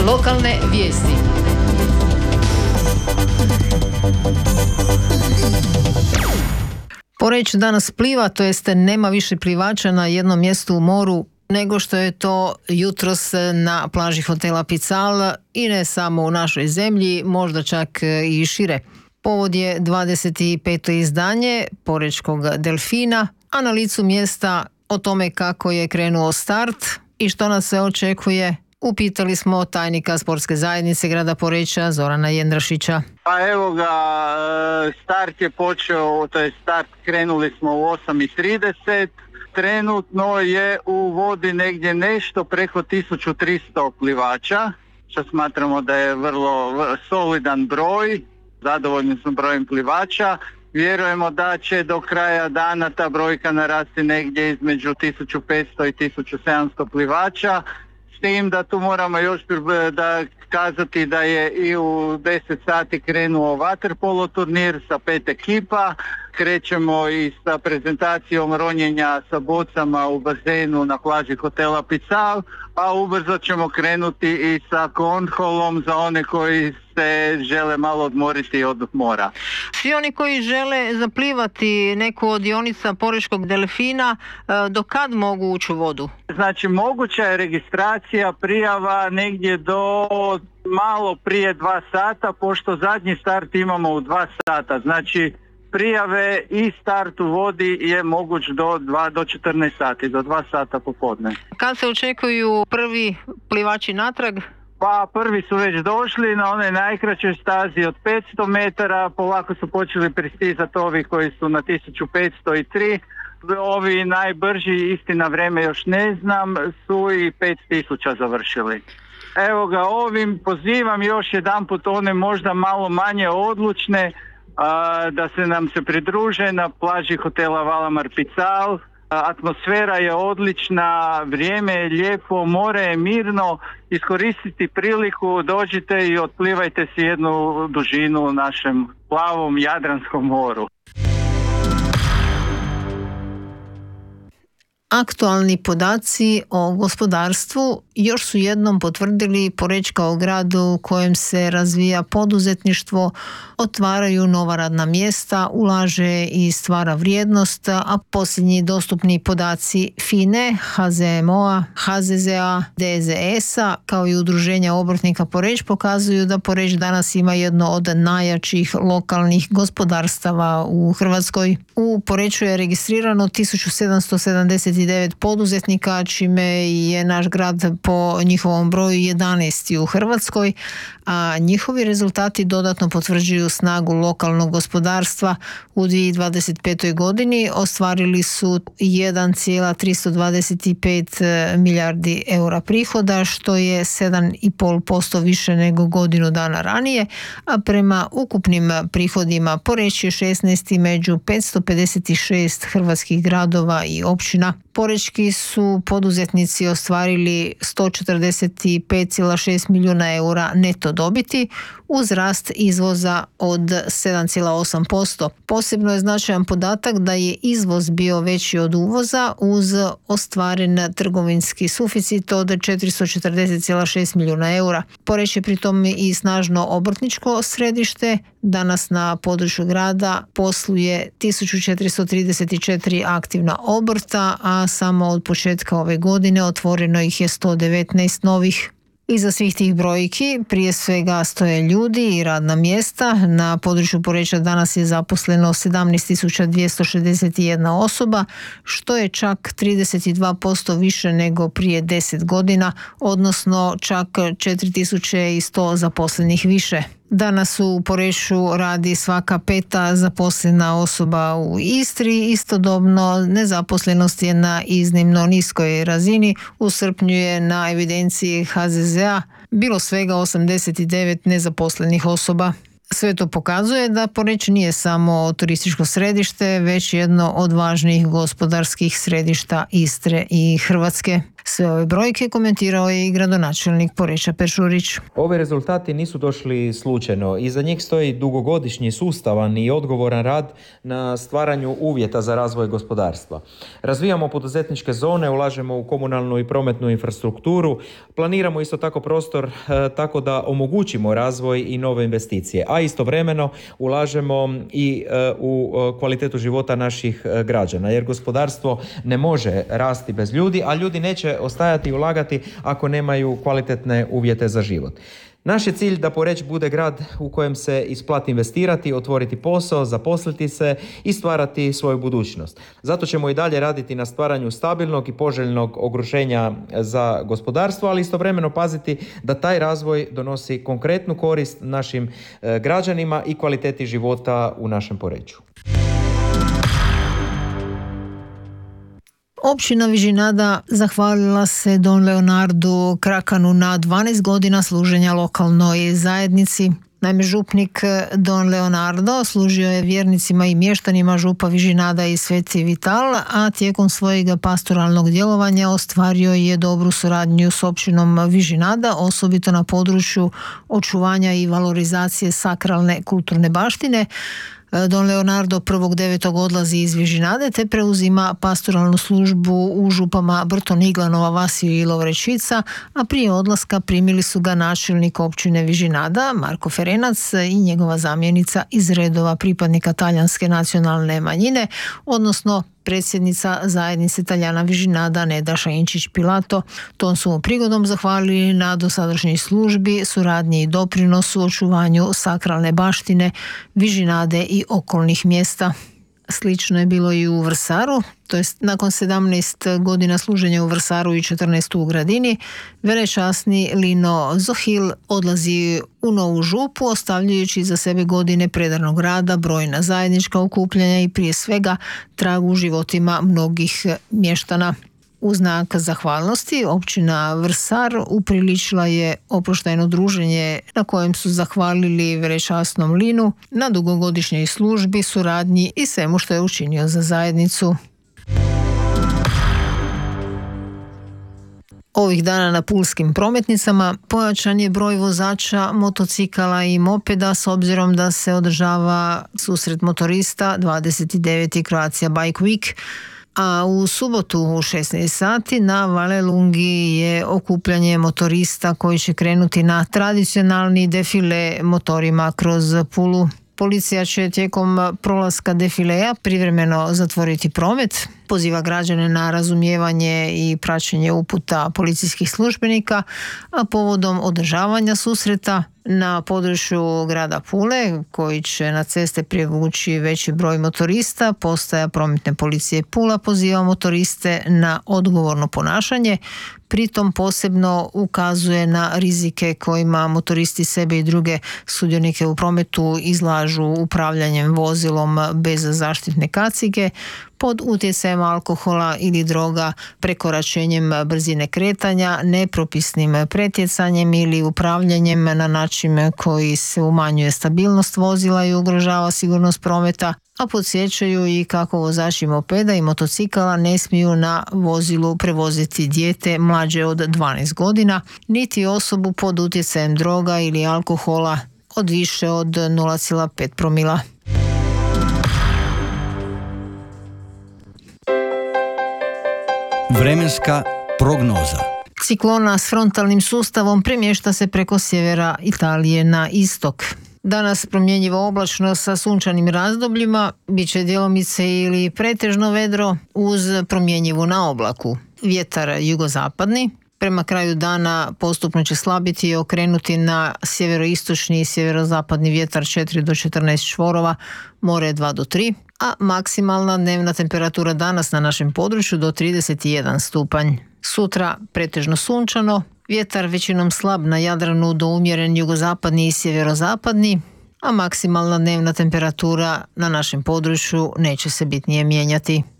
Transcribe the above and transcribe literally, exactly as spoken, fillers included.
Lokalne vijesti. Poreč danas pliva, to jest nema više plivača na jednom mjestu u moru nego što je to jutros na plaži hotela Pical i ne samo u našoj zemlji, možda čak i šire. Povod je dvadeset peto izdanje Porečkog delfina, a na licu mjesta o tome kako je krenuo start i što nas se očekuje upitali smo tajnika sportske zajednice grada Poreča Zorana Jendrašića. Pa evo ga, start je počeo, to je start, krenuli smo u osam i trideset. Trenutno je u vodi negdje nešto preko tisuću tristo plivača, što smatramo da je vrlo solidan broj, zadovoljni smo brojem plivača. Vjerujemo da će do kraja dana ta brojka narasti negdje između tisuću petsto i tisuću sedamsto plivača. S tim da tu moramo još da kazati da je i u deset sati krenuo vaterpolo turnir sa pet ekipa. Krećemo i sa prezentacijom ronjenja sa bocama u bazenu na plaži hotela Pical, a ubrzo ćemo krenuti i sa kornholom za one koji se žele malo odmoriti od mora. Svi oni koji žele zaplivati neku od dionica Porečkog delfina, do kad mogu ući u vodu? Znači, moguća je registracija, prijava negdje do malo prije dva sata, pošto zadnji start imamo u dva sata. Znači, prijave i start u vodi je moguć do dva do četrnaest sati, do dva sata popodne. Kad se očekuju prvi plivači natrag? Pa prvi su već došli na onoj najkraćoj stazi od petsto metara, polako su počeli pristizati ovi koji su na tisuću petsto tri. Ovi najbrži, istina vrijeme još ne znam, su i pet tisuća završili. Evo ga, ovim pozivam još jedanput one možda malo manje odlučne a, da se nam se pridruže na plaži hotela Valamar Pical. Atmosfera je odlična, vrijeme je lijepo, more je mirno, iskoristiti priliku, dođite i otplivajte si jednu dužinu u našem plavom Jadranskom moru. Aktualni podaci o gospodarstvu još su jednom potvrdili Poreč kao grad u kojem se razvija poduzetništvo, otvaraju nova radna mjesta, ulaže i stvara vrijednost, a posljednji dostupni podaci F I N E, H Z M O-a, H Z Z A, D Z S-a kao i Udruženja obrtnika Poreč pokazuju da Poreč danas ima jedno od najjačih lokalnih gospodarstava u Hrvatskoj. U Poreču je registrirano tisuću sedamsto sedamdeset devet poduzetnika, čime je naš grad po njihovom broju jedanaesti u Hrvatskoj, a njihovi rezultati dodatno potvrđuju snagu lokalnog gospodarstva. U dvije tisuće dvadeset petoj godini ostvarili su jedan zarez tristo dvadeset pet milijardi eura prihoda, što je sedam zarez pet posto više nego godinu dana ranije, a prema ukupnim prihodima Poreč je šesnaesti među petsto pedeset šest hrvatskih gradova i općina. Porečki su poduzetnici ostvarili sto četrdeset pet zarez šest milijuna eura neto dobiti uz rast izvoza od sedam zarez osam posto. Posebno je značajan podatak da je izvoz bio veći od uvoza uz ostvaren trgovinski suficit od četiristo četrdeset zarez šest milijuna eura. Poreč je pritom i snažno obrtničko središte. Danas na području grada posluje tisuću četiristo trideset četiri aktivna obrta, a samo od početka ove godine otvoreno ih je sto devetnaest novih. Iza svih tih brojki prije svega stoje ljudi i radna mjesta. Na području Poreča danas je zaposleno sedamnaest tisuća dvjesto šezdeset jedna osoba, što je čak trideset dva posto više nego prije deset godina, odnosno čak četiri tisuće sto zaposlenih više. Danas u Poreču radi svaka peta zaposlena osoba u Istri, istodobno nezaposlenost je na iznimno niskoj razini. U srpnju je na evidenciji H Z Z A bilo svega osamdeset devet nezaposlenih osoba. Sve to pokazuje da Poreč nije samo turističko središte, već jedno od važnijih gospodarskih središta Istre i Hrvatske. Sve ove brojke komentirao je i gradonačelnik Poreča Peršurić. Ovi rezultati nisu došli slučajno. Iza njih stoji dugogodišnji sustavan i odgovoran rad na stvaranju uvjeta za razvoj gospodarstva. Razvijamo poduzetničke zone, ulažemo u komunalnu i prometnu infrastrukturu, planiramo isto tako prostor e, tako da omogućimo razvoj i nove investicije, a istovremeno ulažemo i e, u e, kvalitetu života naših e, građana, jer gospodarstvo ne može rasti bez ljudi, a ljudi neće ostajati i ulagati ako nemaju kvalitetne uvjete za život. Naš je cilj da Poreč bude grad u kojem se isplati investirati, otvoriti posao, zaposliti se i stvarati svoju budućnost. Zato ćemo i dalje raditi na stvaranju stabilnog i poželjnog okruženja za gospodarstvo, ali istovremeno paziti da taj razvoj donosi konkretnu korist našim građanima i kvaliteti života u našem Poreču. Općina Vižinada zahvalila se Don Leonardu Krakanu na dvanaest godina služenja lokalnoj zajednici. Naime, župnik Don Leonardo služio je vjernicima i mještanima župa Vižinada i Sveti Vital, a tijekom svojeg pastoralnog djelovanja ostvario je dobru suradnju s općinom Vižinada, osobito na području očuvanja i valorizacije sakralne kulturne baštine. Don Leonardo prvog devetog odlazi iz Vižinade te preuzima pastoralnu službu u župama Brton Iglanova, Vasiju i Lovrečica, a prije odlaska primili su ga načelnik općine Vižinada Marko Ferenac i njegova zamjenica iz redova pripadnika talijanske nacionalne manjine, odnosno predsjednica zajednice Talijana Vižinada Neda Šainčić-Pilato. Tom su mu prigodom zahvalili na dosadašnjoj službi, suradnji i doprinosu očuvanju sakralne baštine Vižinade i okolnih mjesta. Slično je bilo i u Vrsaru, to jest nakon sedamnaest godina služenja u Vrsaru i četrnaest u Gradini, velečasni Lino Zohil odlazi u novu župu, ostavljajući za sebe godine predanog rada, brojna zajednička okupljanja i prije svega trag u životima mnogih mještana. U znak zahvalnosti općina Vrsar upriličila je oproštajno druženje na kojem su zahvalili velečasnom Linu na dugogodišnjoj službi, suradnji i svemu što je učinio za zajednicu. Ovih dana na pulskim prometnicama pojačan je broj vozača motocikala i mopeda s obzirom da se održava susret motorista dvadeset deveti Croatia Bike Week, a u subotu u šesnaest sati na Valelungi je okupljanje motorista koji će krenuti na tradicionalni defile motorima kroz Pulu. Policija će tijekom prolaska defileja privremeno zatvoriti promet, poziva građane na razumijevanje i praćenje uputa policijskih službenika, a povodom održavanja susreta na području grada Pule, koji će na ceste privući veći broj motorista, postaja prometne policije Pula poziva motoriste na odgovorno ponašanje, pritom posebno ukazuje na rizike kojima motoristi sebe i druge sudionike u prometu izlažu upravljanjem vozilom bez zaštitne kacige, pod utjecajem alkohola ili droga, prekoračenjem brzine kretanja, nepropisnim pretjecanjem ili upravljanjem na način koji se umanjuje stabilnost vozila i ugrožava sigurnost prometa, a podsjećaju i kako vozači mopeda i motocikala ne smiju na vozilu prevoziti dijete mlađe od dvanaest godina, niti osobu pod utjecajem droga ili alkohola od više od nula zarez pet promila. Vremenska prognoza. Ciklona s frontalnim sustavom premješta se preko sjevera Italije na istok. Danas promjenjivo oblačno sa sunčanim razdobljima, bit će djelomice ili pretežno vedro uz promjenjivu na oblaku. Vjetar jugozapadni, prema kraju dana postupno će slabiti i okrenuti na sjeveroistočni i sjeverozapadni vjetar četiri do četrnaest čvorova, more dva do tri, a maksimalna dnevna temperatura danas na našem području do trideset jedan stupanj. Sutra pretežno sunčano, vjetar većinom slab na Jadranu do umjeren jugozapadni i sjeverozapadni, a maksimalna dnevna temperatura na našem području neće se bitnije mijenjati.